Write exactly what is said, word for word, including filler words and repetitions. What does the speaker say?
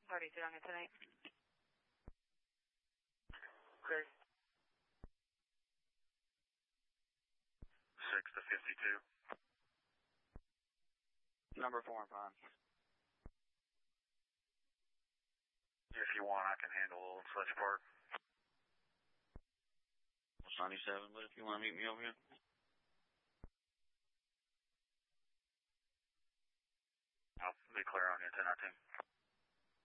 thirty-two on your tonight. Okay. six to fifty-two. Number four and five. If you want, I can handle Old Sledge Park. ninety-seven, but if you want to meet me over here. I'll be clear on you, ten nineteen.